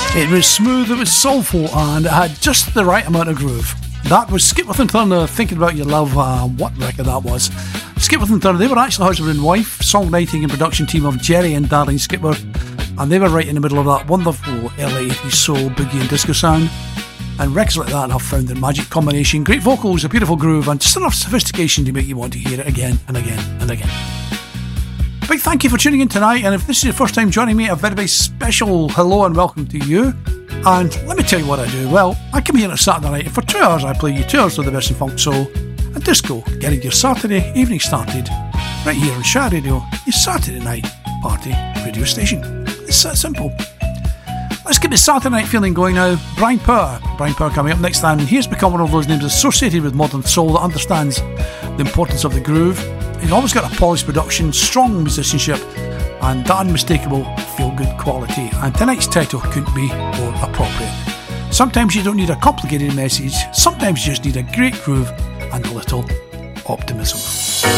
It was smooth, it was soulful, and it had just the right amount of groove. That was Skipworth and Turner, Thinking About Your Love. What record that was. Skipworth and Turner, they were actually husband and wife, songwriting and production team of Jerry and Darlene Skipworth, and they were right in the middle of that wonderful LA 80s soul, boogie and disco sound. And records like that have found their magic combination. Great vocals, a beautiful groove, and just enough sophistication to make you want to hear it again and again and again. Big thank you for tuning in tonight, and if this is your first time joining me, a very, very special hello and welcome to you. And let me tell you what I do. Well, I come here on a Saturday night, and for 2 hours I play you 2 hours of the best in funk, soul and disco, getting your Saturday evening started right here on Shy Radio, your Saturday night party radio station. It's that simple. Let's get the Saturday night feeling going now. Brian Power coming up next time. He has become one of those names associated with modern soul that understands the importance of the groove. He's always got a polished production, strong musicianship, and that unmistakable feel-good quality. And tonight's title couldn't be more appropriate. Sometimes you don't need a complicated message. Sometimes you just need a great groove and a little optimism.